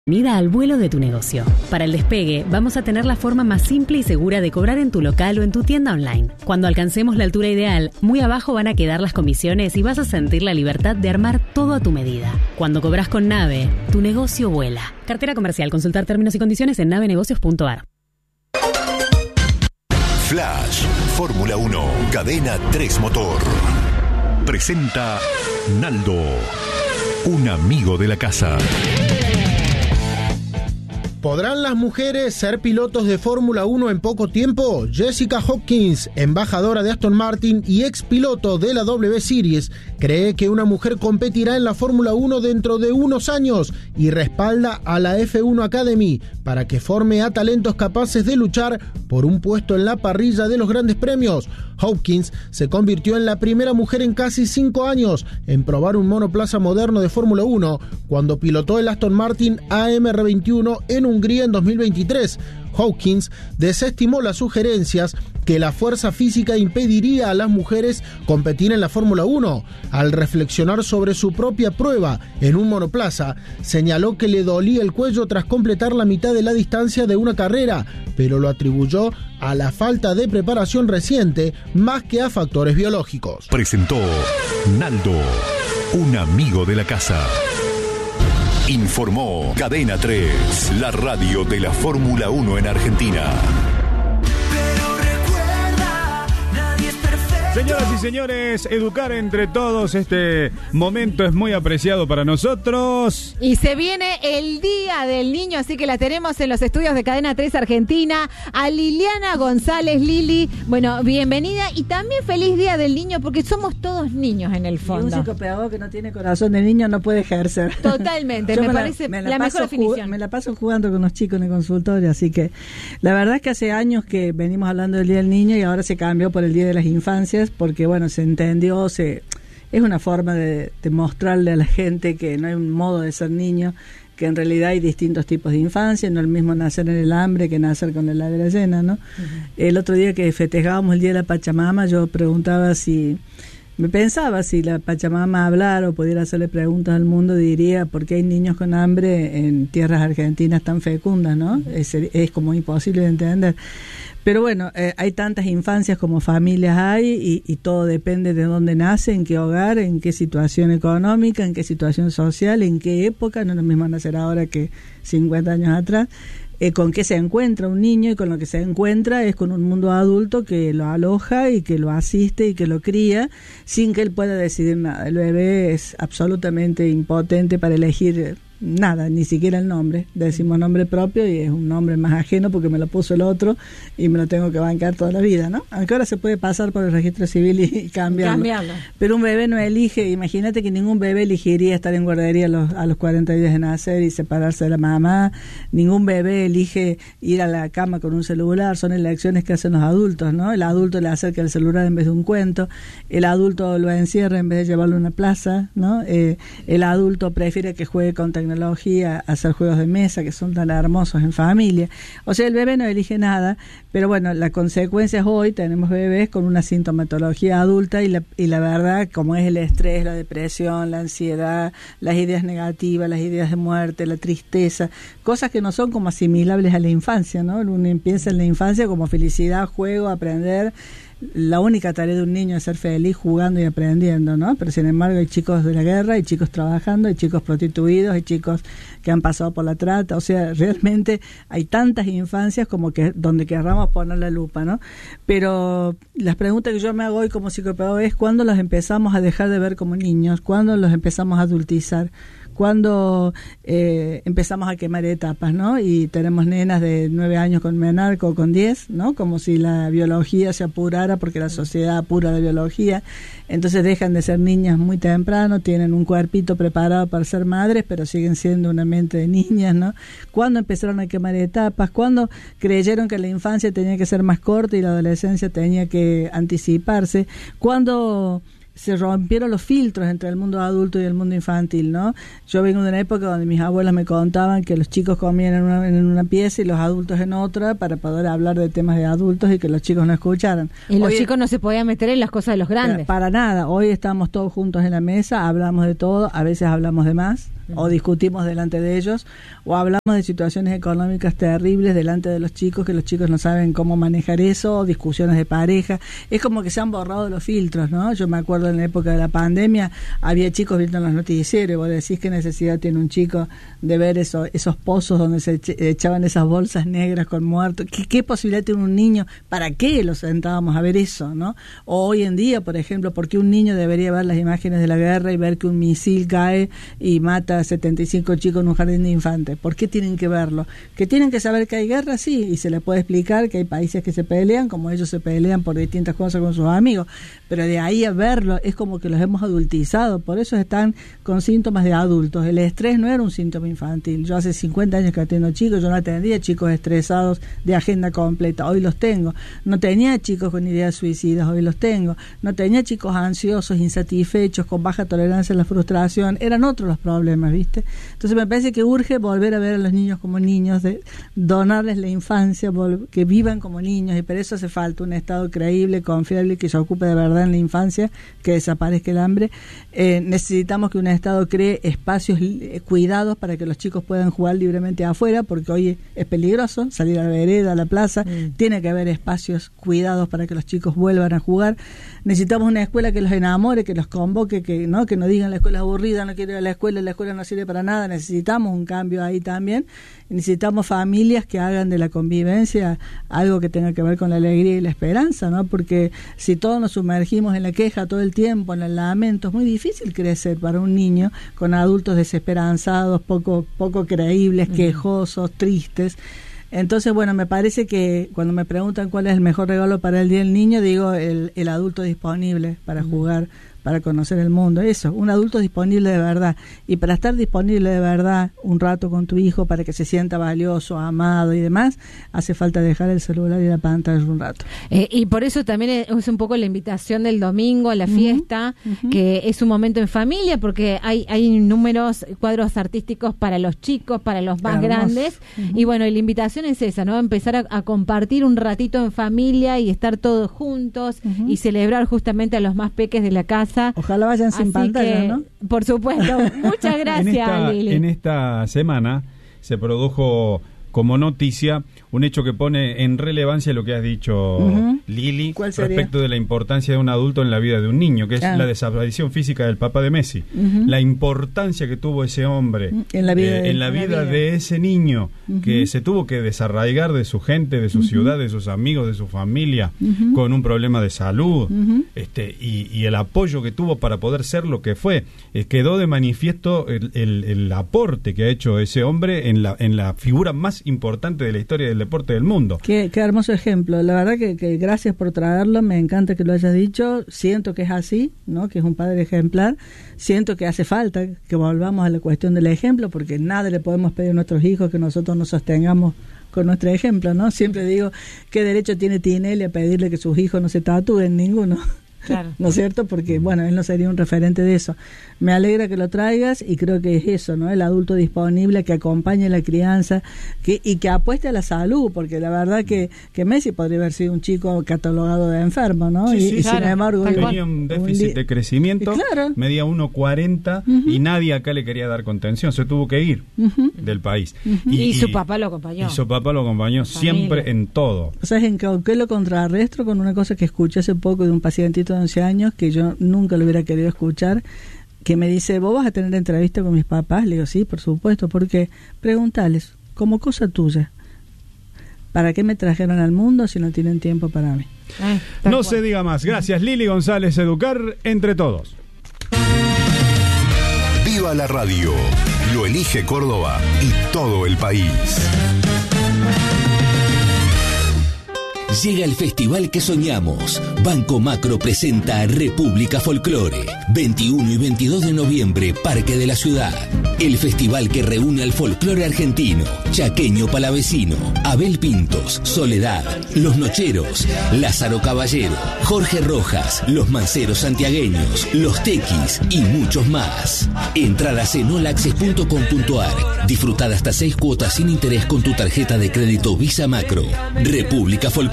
Bienvenida al vuelo de tu negocio. Para el despegue, vamos a tener la forma más simple y segura de cobrar en tu local o en tu tienda online. Cuando alcancemos la altura ideal, muy abajo van a quedar las comisiones y vas a sentir la libertad de armar todo a tu medida. Cuando cobras con Nave, tu negocio vuela. Cartera comercial. Consultar términos y condiciones en navenegocios.ar. Flash, Fórmula 1, Cadena 3 Motor. Presenta Naldo, un amigo de la casa. ¿Podrán las mujeres ser pilotos de Fórmula 1 en poco tiempo? Jessica Hopkins, embajadora de Aston Martin y ex piloto de la W Series, cree que una mujer competirá en la Fórmula 1 dentro de unos años y respalda a la F1 Academy para que forme a talentos capaces de luchar por un puesto en la parrilla de los grandes premios. Hopkins se convirtió en la primera mujer en casi 5 años en probar un monoplaza moderno de Fórmula 1 cuando pilotó el Aston Martin AMR21 en Hungría en 2023. Hopkins desestimó las sugerencias que la fuerza física impediría a las mujeres competir en la Fórmula 1. Al reflexionar sobre su propia prueba en un monoplaza, señaló que le dolía el cuello tras completar la mitad de la distancia de una carrera, pero lo atribuyó a la falta de preparación reciente más que a factores biológicos. Presentó Naldo, un amigo de la casa. Informó Cadena 3, la radio de la Fórmula 1 en Argentina. Señoras y señores, educar entre todos, este momento es muy apreciado para nosotros. Y se viene el Día del Niño, así que la tenemos en los estudios de Cadena 3 Argentina, a Liliana González. Lili, bueno, bienvenida y también feliz Día del Niño, porque somos todos niños en el fondo. Y un psicopedagogo que no tiene corazón de niño no puede ejercer. Totalmente, me parece la mejor definición. Me la paso jugando con los chicos en el consultorio, así que la verdad es que hace años que venimos hablando del Día del Niño y ahora se cambió por el Día de las Infancias, porque bueno, se entendió, es una forma de mostrarle a la gente que no hay un modo de ser niño, que en realidad hay distintos tipos de infancia, no es lo mismo nacer en el hambre que nacer con la heladera llena, ¿no? El otro día que festejábamos el Día de la Pachamama, yo me pensaba si la Pachamama hablara o pudiera hacerle preguntas al mundo, diría por qué hay niños con hambre en tierras argentinas tan fecundas, ¿no? Es como imposible de entender. Pero bueno, hay tantas infancias como familias hay y todo depende de dónde nace, en qué hogar, en qué situación económica, en qué situación social, en qué época. No es lo mismo nacer ahora que 50 años atrás. Con qué se encuentra un niño, y con lo que se encuentra es con un mundo adulto que lo aloja y que lo asiste y que lo cría sin que él pueda decidir nada. El bebé es absolutamente impotente para elegir nada, ni siquiera el nombre. Decimos nombre propio y es un nombre más ajeno porque me lo puso el otro y me lo tengo que bancar toda la vida, ¿no? Aunque ahora se puede pasar por el registro civil y cambiarlo. Pero un bebé no elige. Imagínate que ningún bebé elegiría estar en guardería a los 40 días de nacer y separarse de la mamá. Ningún bebé elige ir a la cama con un celular. Son elecciones que hacen los adultos, ¿no? El adulto le acerca el celular en vez de un cuento. El adulto lo encierra en vez de llevarlo a una plaza, ¿no? El adulto prefiere que juegue con tecnología, hacer juegos de mesa que son tan hermosos en familia. O sea, el bebé no elige nada, pero bueno, la consecuencia es hoy tenemos bebés con una sintomatología adulta y la verdad, como es el estrés, la depresión, la ansiedad, las ideas negativas, las ideas de muerte, la tristeza, cosas que no son como asimilables a la infancia, ¿no? Uno empieza en la infancia como felicidad, juego, aprender. La única tarea de un niño es ser feliz jugando y aprendiendo, ¿no? Pero sin embargo hay chicos de la guerra, hay chicos trabajando, hay chicos prostituidos, hay chicos que han pasado por la trata. O sea, realmente hay tantas infancias como que donde querramos poner la lupa, ¿no? Pero las preguntas que yo me hago hoy como psicopedagogo es ¿cuándo los empezamos a dejar de ver como niños? ¿Cuándo los empezamos a adultizar? Cuando empezamos a quemar etapas, ¿no? Y tenemos nenas de 9 años con menarca o con 10, ¿no? Como si la biología se apurara porque la sociedad apura la biología. Entonces dejan de ser niñas muy temprano, tienen un cuerpito preparado para ser madres, pero siguen siendo una mente de niñas, ¿no? ¿Cuándo empezaron a quemar etapas? ¿Cuándo creyeron que la infancia tenía que ser más corta y la adolescencia tenía que anticiparse? ¿Cuándo se rompieron los filtros entre el mundo adulto y el mundo infantil, ¿no? Yo vengo de una época donde mis abuelas me contaban que los chicos comían en una pieza y los adultos en otra para poder hablar de temas de adultos y que los chicos no escucharan. Y los chicos no se podían meter en las cosas de los grandes. Para nada. Hoy estamos todos juntos en la mesa, hablamos de todo, a veces hablamos de más. o discutimos delante de ellos, o hablamos de situaciones económicas terribles delante de los chicos, que los chicos no saben cómo manejar eso, o discusiones de pareja. Es como que se han borrado los filtros, ¿no? Yo me acuerdo en la época de la pandemia, había chicos viendo los noticieros, y vos decís qué necesidad tiene un chico de ver esos pozos donde se echaban esas bolsas negras con muertos. ¿Qué posibilidad tiene un niño? ¿Para qué los sentábamos a ver eso, no? O hoy en día, por ejemplo, ¿por qué un niño debería ver las imágenes de la guerra y ver que un misil cae y mata a 75 chicos en un jardín de infantes? ¿Por qué tienen que verlo? ¿Que tienen que saber que hay guerra? Sí, y se les puede explicar que hay países que se pelean, como ellos se pelean por distintas cosas con sus amigos, pero de ahí a verlo es como que los hemos adultizado, por eso están con síntomas de adultos. El estrés no era un síntoma infantil. Yo hace 50 años que atiendo chicos, yo no atendía chicos estresados de agenda completa, hoy los tengo. No tenía chicos con ideas suicidas, hoy los tengo. No tenía chicos ansiosos, insatisfechos, con baja tolerancia a la frustración, eran otros los problemas, ¿viste? Entonces me parece que urge volver a ver a los niños como niños, de donarles la infancia, que vivan como niños, y para eso hace falta un Estado creíble, confiable, que se ocupe de verdad en la infancia, que desaparezca el hambre. Necesitamos que un Estado cree espacios cuidados para que los chicos puedan jugar libremente afuera, porque hoy es peligroso salir a la vereda, a la plaza. Tiene que haber espacios cuidados para que los chicos vuelvan a jugar. Necesitamos una escuela que los enamore, que los convoque, que no digan la escuela es aburrida, no quiero ir a la escuela no sirve para nada. Necesitamos un cambio ahí también. Necesitamos familias que hagan de la convivencia algo que tenga que ver con la alegría y la esperanza, ¿no? Porque si todos nos sumergimos en la queja todo el tiempo, en el lamento, es muy difícil crecer para un niño con adultos desesperanzados, poco creíbles, quejosos, tristes. Entonces, bueno, me parece que cuando me preguntan cuál es el mejor regalo para el Día del Niño, digo el adulto disponible para jugar, para conocer el mundo. Eso, un adulto disponible de verdad. Y para estar disponible de verdad un rato con tu hijo, para que se sienta valioso, amado y demás, hace falta dejar el celular y la pantalla un rato. Y por eso también es un poco la invitación del domingo a la fiesta, que es un momento en familia, porque hay números, cuadros artísticos para los chicos, para los más grandes. Y bueno, y la invitación es esa, ¿no? Empezar a compartir un ratito en familia y estar todos juntos y celebrar justamente a los más peques de la casa. Ojalá vayan sin pantalla, ¿no? Por supuesto. Muchas gracias, Lili. En esta semana se produjo como noticia un hecho que pone en relevancia lo que has dicho, Lili, respecto de la importancia de un adulto en la vida de un niño, que es la desaparición física del papá de Messi. La importancia que tuvo ese hombre en la vida de ese niño, que se tuvo que desarraigar de su gente, de su ciudad, de sus amigos, de su familia, con un problema de salud, y el apoyo que tuvo para poder ser lo que fue. Quedó de manifiesto el aporte que ha hecho ese hombre en la figura más importante de la historia del deporte del mundo. Qué hermoso ejemplo. La verdad que gracias por traerlo, me encanta que lo hayas dicho. Siento que es así, ¿no? Que es un padre ejemplar. Siento que hace falta que volvamos a la cuestión del ejemplo, porque nada le podemos pedir a nuestros hijos que nosotros nos sostengamos con nuestro ejemplo, ¿no? Siempre digo, ¿qué derecho tiene Tinelli a pedirle que sus hijos no se tatúen? Ninguno. Claro. ¿No es cierto? Porque, bueno, él no sería un referente de eso. Me alegra que lo traigas y creo que es eso, ¿no? El adulto disponible que acompañe la crianza y que apueste a la salud, porque la verdad que Messi podría haber sido un chico catalogado de enfermo, ¿no? Sí, sin embargo tenía un déficit de crecimiento, medía 1,40 y nadie acá le quería dar contención, se tuvo que ir del país. Y su papá lo acompañó. Y su papá lo acompañó siempre en todo. O sea, en qué lo contrarresto con una cosa que escuché hace poco de un pacientito de 11 años que yo nunca lo hubiera querido escuchar, que me dice, ¿vos vas a tener entrevista con mis papás? Le digo, sí, por supuesto, porque preguntales, como cosa tuya, ¿para qué me trajeron al mundo si no tienen tiempo para mí? No se diga más. Gracias, Lili González. Educar entre todos. Viva la radio. Lo elige Córdoba y todo el país. Llega el festival que soñamos. Banco Macro presenta República Folclore. 21 y 22 de noviembre, Parque de la Ciudad. El festival que reúne al folclore argentino, chaqueño palavecino, Abel Pintos, Soledad, Los Nocheros, Lázaro Caballero, Jorge Rojas, Los Manceros Santiagueños, Los Tequis y muchos más. Entradas en olaccess.com.ar. Disfrutar hasta 6 cuotas sin interés con tu tarjeta de crédito Visa Macro. República Folclore.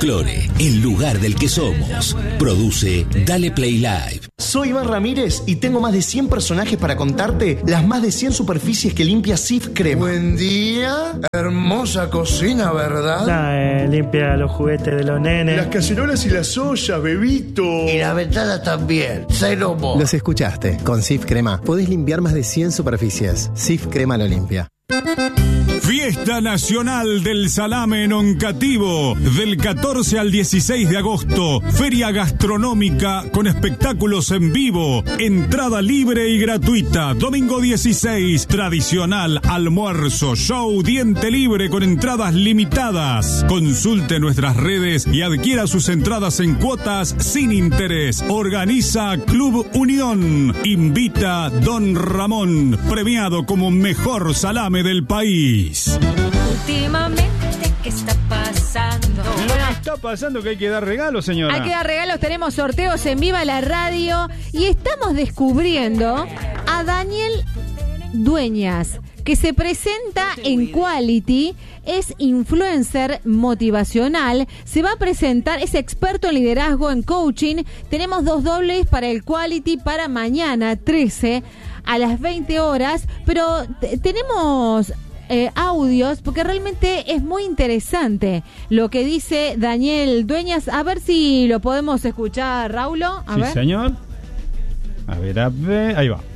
Folklore, el lugar del que somos. Produce Dale Play Live. Soy Iván Ramírez y tengo más de 100 personajes para contarte las más de 100 superficies que limpia Cif Crema. Buen día, hermosa cocina, ¿verdad? Limpia los juguetes de los nenes. Las cacerolas y las ollas, bebito. Y la ventana también, Celomo. Los escuchaste, con Cif Crema podés limpiar más de 100 superficies. Cif Crema lo limpia. Fiesta Nacional del Salame en Oncativo, del 14 al 16 de agosto. Feria gastronómica con espectáculos en vivo. Entrada libre y gratuita. Domingo 16, tradicional almuerzo, show, diente libre con entradas limitadas. Consulte nuestras redes y adquiera sus entradas en cuotas sin interés. Organiza Club Unión. Invita Don Ramón, premiado como mejor salame del país. Últimamente, ¿qué está pasando? ¿Qué está pasando? Que hay que dar regalos, señora. Hay que dar regalos, tenemos sorteos en Viva la Radio y estamos descubriendo a Daniel Dueñas, que se presenta en Quality, es influencer motivacional, se va a presentar, es experto en liderazgo, en coaching. Tenemos 2 dobles para el Quality para mañana 13 a las 20 horas, pero tenemos audios porque realmente es muy interesante lo que dice Daniel Dueñas. A ver si lo podemos escuchar, Raulo. Sí, señor. A ver, ahí va.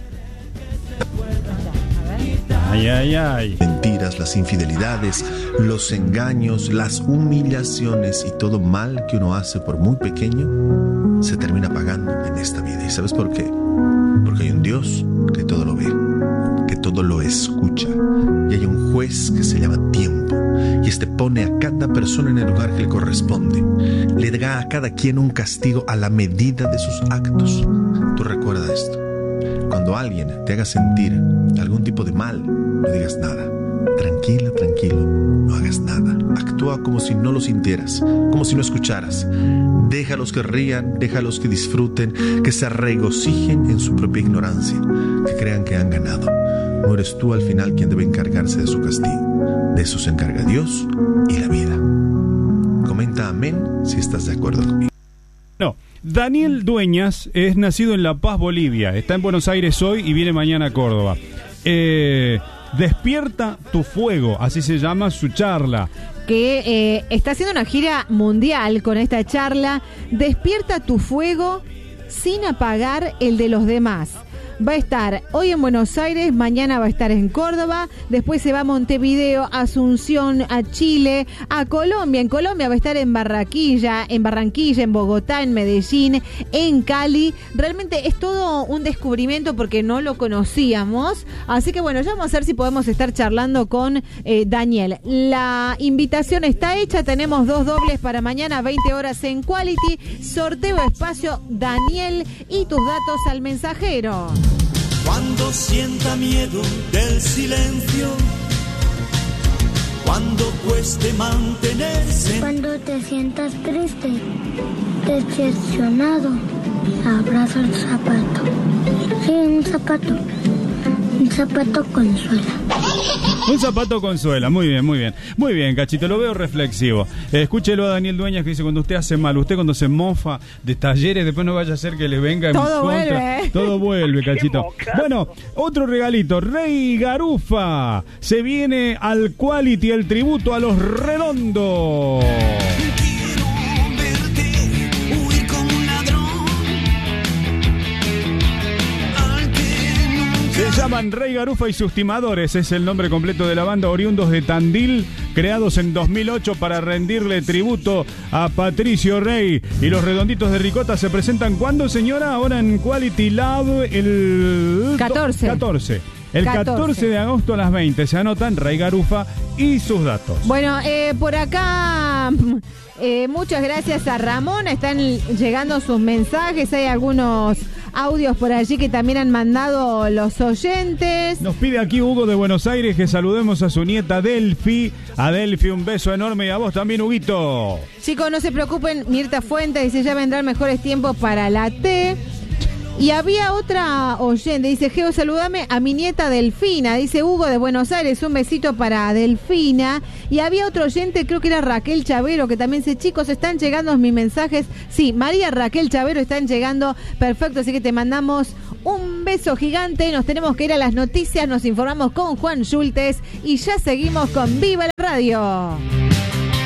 Ay. Mentiras, las infidelidades, los engaños, las humillaciones y todo mal que uno hace por muy pequeño se termina pagando en esta vida. ¿Y sabes por qué? Porque hay un Dios que todo lo ve, que todo lo escucha, y hay un juez que se llama tiempo, y este pone a cada persona en el lugar que le corresponde, le da a cada quien un castigo a la medida de sus actos. Tú recuerda esto: cuando alguien te haga sentir algún tipo de mal, no digas nada. Tranquilo, no hagas nada. Actúa como si no lo sintieras, como si no escucharas. Déjalos que rían, déjalos que disfruten, que se regocijen en su propia ignorancia, que crean que han ganado. No eres tú al final quien debe encargarse de su castigo. De eso se encarga Dios y la vida. Comenta amén si estás de acuerdo conmigo. No, Daniel Dueñas es nacido en La Paz, Bolivia. Está en Buenos Aires hoy y viene mañana a Córdoba. Despierta tu fuego, así se llama su charla. Que está haciendo una gira mundial con esta charla. Despierta tu fuego sin apagar el de los demás. Va a estar hoy en Buenos Aires, mañana va a estar en Córdoba, después se va a Montevideo, Asunción, a Chile, a Colombia. En Colombia va a estar en Barranquilla, en Bogotá, en Medellín, en Cali. Realmente es todo un descubrimiento porque no lo conocíamos. Así que bueno, ya vamos a ver si podemos estar charlando con Daniel. La invitación está hecha, tenemos 2 dobles para mañana, 20 horas en Quality. Sorteo espacio Daniel y tus datos al mensajero. Cuando sienta miedo del silencio, cuando cueste mantenerse, cuando te sientas triste, decepcionado, abraza el zapato. Sí, un zapato consuela. Un zapato consuela, muy bien, muy bien. Muy bien, Cachito, lo veo reflexivo. Escúchelo a Daniel Dueñas que dice: cuando usted hace mal, usted cuando se mofa de talleres, después no vaya a ser que le venga en todo contra. Vuelve. Todo vuelve, Cachito. Bueno, otro regalito. Rey Garufa se viene al Quality, el tributo a Los Redondos. Se llaman Rey Garufa y sus timadores, es el nombre completo de la banda, oriundos de Tandil, creados en 2008 para rendirle tributo a Patricio Rey. Y los Redonditos de Ricota se presentan ¿cuándo, señora? Ahora en Quality Lab el 14. El 14 de agosto a las 20. Se anotan Rey Garufa y sus datos. Bueno, por acá muchas gracias a Ramón. Están llegando sus mensajes. Hay algunos audios por allí que también han mandado los oyentes. Nos pide aquí Hugo de Buenos Aires que saludemos a su nieta Delphi. A Delphi un beso enorme y a vos también, Huguito. Chicos, no se preocupen. Mirta Fuentes dice: ya vendrán mejores tiempos para la T. Y había otra oyente, dice, Geo, saludame a mi nieta Delfina, dice Hugo de Buenos Aires, un besito para Delfina. Y había otro oyente, creo que era Raquel Chavero, que también dice, chicos, están llegando mis mensajes. Sí, María Raquel Chavero, están llegando, perfecto, así que te mandamos un beso gigante. Nos tenemos que ir a las noticias, nos informamos con Juan Schultes y ya seguimos con Viva la Radio.